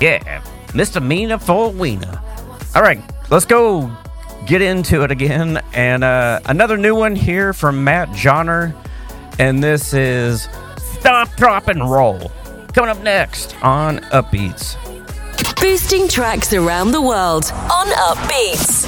Yeah, misdemeanor for wiener. All right, let's go get into it again. And another new one here from Matt Johnner. And this is Stop, Drop, and Roll. Coming up next on Upbeats. Boosting tracks around the world on Upbeats.